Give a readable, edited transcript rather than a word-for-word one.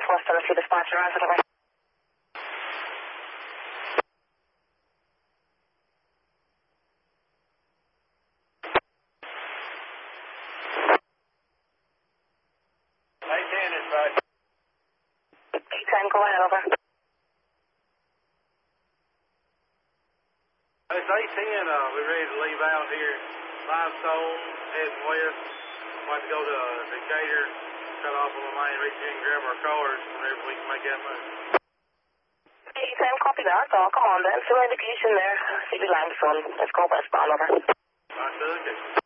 Northwest Tennessee dispatcher, answer the right. K-10, go ahead, over. It's 810, we're ready to leave out here. Limestone, heading west. Want to go to Decatur, cut off on the main, reach in, grab our cars whenever we can make that move. K-10, copy that. Oh, come on then. Still indication there. CB Limestone. Let's go westbound, over. Right, okay.